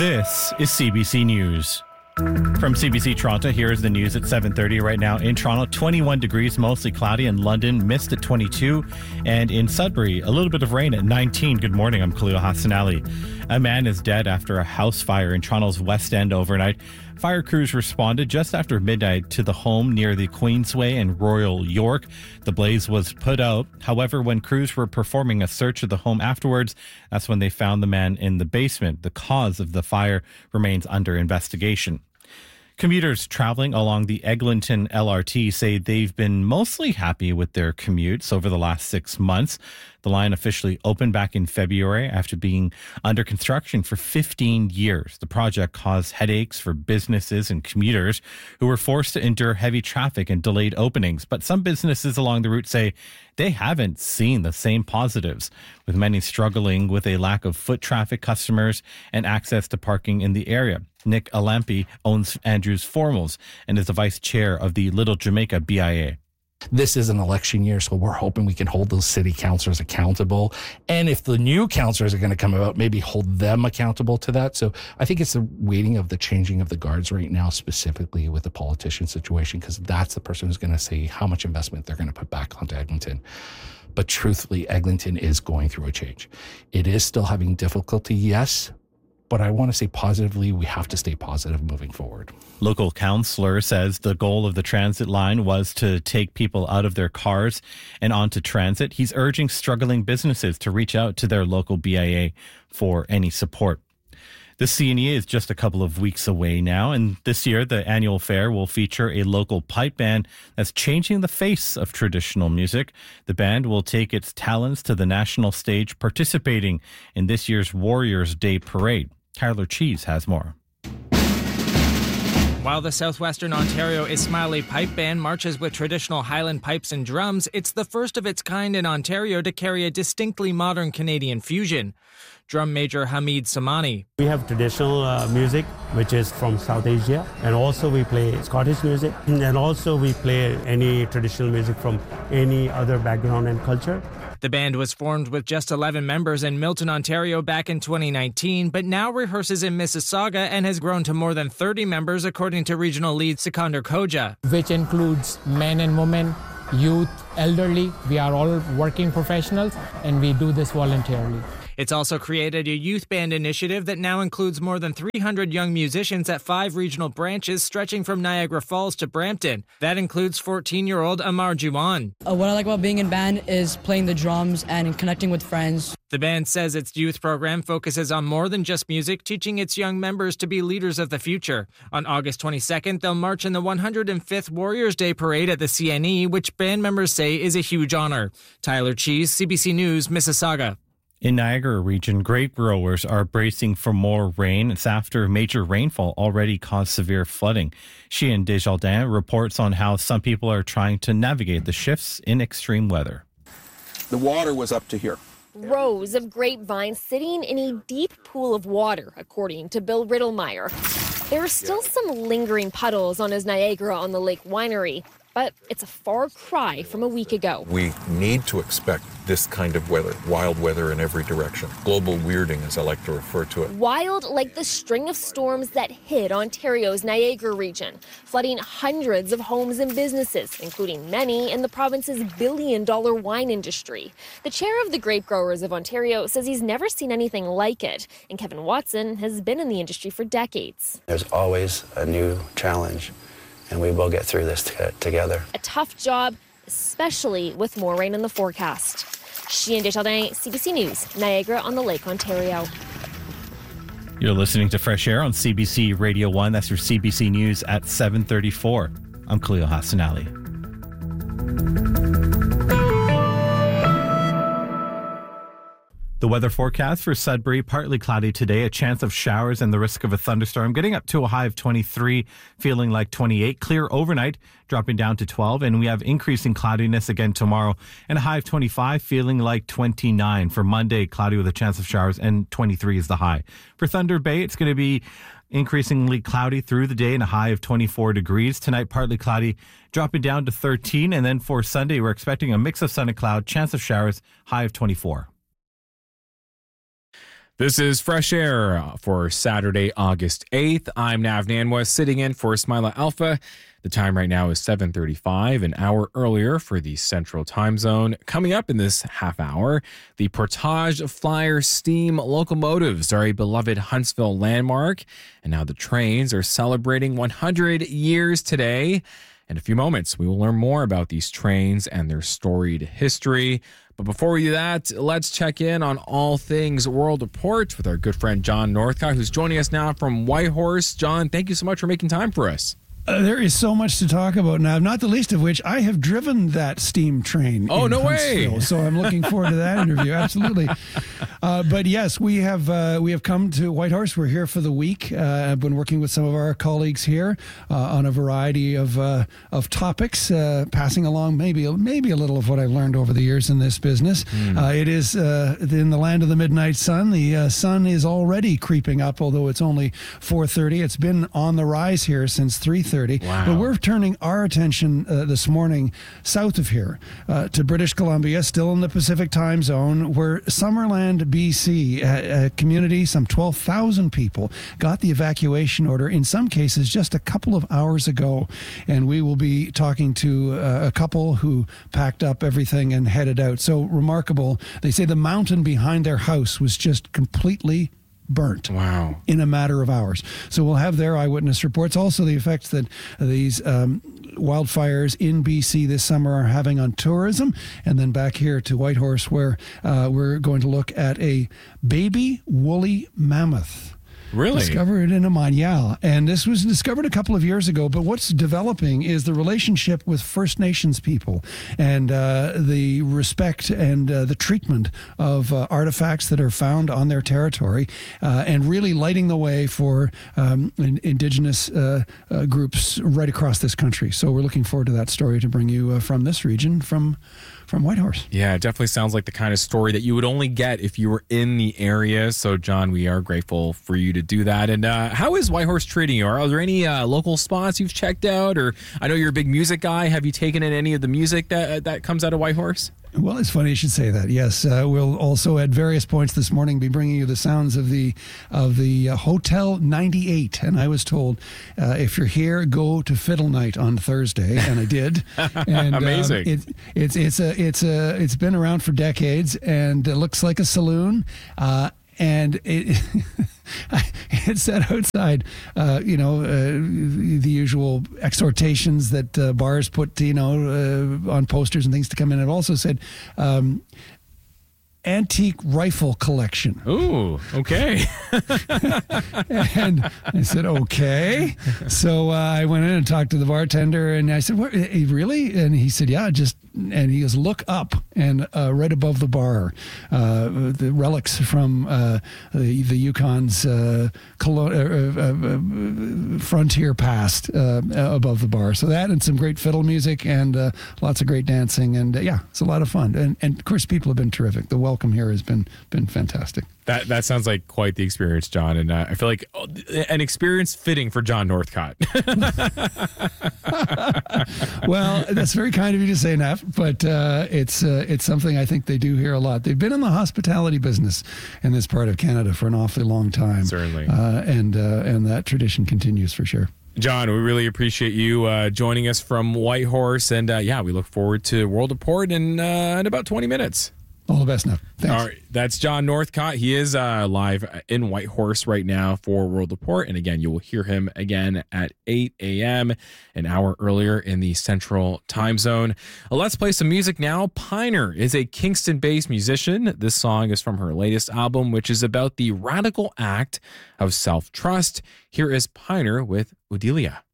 This is CBC News. From CBC Toronto, here is the news at 7:30 right now. In Toronto, 21 degrees, mostly cloudy. In London, mist at 22. And in Sudbury, a little bit of rain at 19. Good morning, I'm Khalil Hassanali. A man is dead after a house fire in Toronto's West End overnight. Fire crews responded just after midnight to the home near the Queensway and Royal York. The blaze was put out. However, when crews were performing a search of the home afterwards, that's when they found the man in the basement. The cause of the fire remains under investigation. Commuters traveling along the Eglinton LRT say they've been mostly happy with their commutes over the last 6 months. The line officially opened back in February after being under construction for 15 years. The project caused headaches for businesses and commuters who were forced to endure heavy traffic and delayed openings. But some businesses along the route say they haven't seen the same positives, with many struggling with a lack of foot traffic, customers, and access to parking in the area. Nick Alampi owns Andrews Formals and is the vice chair of the Little Jamaica BIA. This is an election year, so we're hoping we can hold those city councillors accountable. And if the new councillors are going to come out, maybe hold them accountable to that. So I think it's the waiting of the changing of the guards right now, specifically with the politician situation, because that's the person who's going to say how much investment they're going to put back onto Eglinton. But truthfully, Eglinton is going through a change. It is still having difficulty, yes. But I want to say positively, we have to stay positive moving forward. Local councillor says the goal of the transit line was to take people out of their cars and onto transit. He's urging struggling businesses to reach out to their local BIA for any support. The CNE is just a couple of weeks away now, and this year the annual fair will feature a local pipe band that's changing the face of traditional music. The band will take its talents to the national stage, participating in this year's Warriors Day Parade. Tyler Cheese has more. While the Southwestern Ontario Ismaili Pipe Band marches with traditional Highland pipes and drums, it's the first of its kind in Ontario to carry a distinctly modern Canadian fusion. Drum major Hamid Samani. We have traditional music, which is from South Asia, and also we play Scottish music, and also we play any traditional music from any other background and culture. The band was formed with just 11 members in Milton, Ontario back in 2019, but now rehearses in Mississauga and has grown to more than 30 members, according to regional lead Sikander Koja. Which includes men and women, youth, elderly. We are all working professionals, and we do this voluntarily. It's also created a youth band initiative that now includes more than 300 young musicians at 5 regional branches stretching from Niagara Falls to Brampton. That includes 14-year-old Amar Juwan. What I like about being in band is playing the drums and connecting with friends. The band says its youth program focuses on more than just music, teaching its young members to be leaders of the future. On August 22nd, they'll march in the 105th Warriors Day Parade at the CNE, which band members say is a huge honor. Tyler Cheese, CBC News, Mississauga. In Niagara region, grape growers are bracing for more rain. It's after major rainfall already caused severe flooding. Chien Desjardins reports on how some people are trying to navigate the shifts in extreme weather. The water was up to here. Rows of grapevines sitting in a deep pool of water, according to Bill Riddlemeyer. There are still some lingering puddles on his Niagara on the Lake winery, but it's a far cry from a week ago. We need to expect this kind of weather, wild weather in every direction. Global weirding, as I like to refer to it. Wild like the string of storms that hit Ontario's Niagara region, flooding hundreds of homes and businesses, including many in the province's billion-dollar wine industry. The chair of the Grape Growers of Ontario says he's never seen anything like it, and Kevin Watson has been in the industry for decades. There's always a new challenge, and we will get through this together. A tough job, especially with more rain in the forecast. Chien Desjardins, CBC News, Niagara-on-the-Lake, Ontario. You're listening to Fresh Air on CBC Radio 1. That's your CBC News at 7:34. I'm Khalil Hassanali. The weather forecast for Sudbury, partly cloudy today, a chance of showers and the risk of a thunderstorm, getting up to a high of 23, feeling like 28. Clear overnight, dropping down to 12, and we have increasing cloudiness again tomorrow, and a high of 25, feeling like 29. For Monday, cloudy with a chance of showers, and 23 is the high. For Thunder Bay, it's going to be increasingly cloudy through the day and a high of 24 degrees. Tonight, partly cloudy, dropping down to 13, and then for Sunday, we're expecting a mix of sun and cloud, chance of showers, high of 24. This is Fresh Air for Saturday, August 8th. I'm Nav Nanwa, sitting in for Smilah Alpha. The time right now is 7:35, an hour earlier for the Central Time Zone. Coming up in this half hour, the Portage Flyer steam locomotives are a beloved Huntsville landmark, and now the trains are celebrating 100 years today. In a few moments, we will learn more about these trains and their storied history. But before we do that, let's check in on all things World Report with our good friend John Northcott, who's joining us now from Whitehorse. John, thank you so much for making time for us. There is so much to talk about now, not the least of which I have driven that steam train. Oh, no way. So I'm looking forward to that interview. Absolutely. But yes, we have come to Whitehorse. We're here for the week. I've been working with some of our colleagues here on a variety of topics, passing along maybe a little of what I've learned over the years in this business. It is in the land of the midnight sun. The sun is already creeping up, although it's only 4:30. It's been on the rise here since 3:30. Wow. But we're turning our attention this morning south of here to British Columbia, still in the Pacific time zone, where Summerland, BC, a community, some 12,000 people, got the evacuation order, in some cases just a couple of hours ago. And we will be talking to a couple who packed up everything and headed out. So remarkable. They say the mountain behind their house was just completely burnt. Wow. In a matter of hours. So we'll have their eyewitness reports. Also the effects that these wildfires in BC this summer are having on tourism. And then back here to Whitehorse, where we're going to look at a baby woolly mammoth. Really? Discovered in a mine, yeah. And this was discovered a couple of years ago, but what's developing is the relationship with First Nations people and the respect and the treatment of artifacts that are found on their territory and really lighting the way for Indigenous groups right across this country. So we're looking forward to that story to bring you from this region, from Whitehorse. Yeah, it definitely sounds like the kind of story that you would only get if you were in the area. So, John, we are grateful for you to do that. And how is Whitehorse treating you? Are there any local spots you've checked out? Or I know you're a big music guy. Have you taken in any of the music that comes out of Whitehorse? Well, it's funny you should say that. Yes, we'll also at various points this morning be bringing you the sounds of the Hotel 98. And I was told if you're here, go to Fiddle Night on Thursday, and I did. And, amazing. It's been around for decades, and it looks like a saloon. And it said outside, the usual exhortations that bars put, on posters and things to come in. It also said, antique rifle collection. Ooh, okay. And I said, okay. So I went in and talked to the bartender, and I said, what, really? And he said, yeah, and he goes, look up, and right above the bar, the relics from the Yukon's frontier past above the bar. So that and some great fiddle music and lots of great dancing. And it's a lot of fun. And of course, people have been terrific. The welcome here has been fantastic. That sounds like quite the experience, John. And I feel like an experience fitting for John Northcott. Well, that's very kind of you to say, Neff, but it's something I think they do here a lot. They've been in the hospitality business in this part of Canada for an awfully long time. Certainly. And that tradition continues for sure. John, we really appreciate you joining us from Whitehorse. And we look forward to World Report in about 20 minutes. All the best now. Thanks. All right. That's John Northcott. He is live in Whitehorse right now for World Report. And again, you will hear him again at 8 a.m., an hour earlier in the Central Time Zone. Let's play some music now. Piner is a Kingston-based musician. This song is from her latest album, which is about the radical act of self-trust. Here is Piner with Odelia.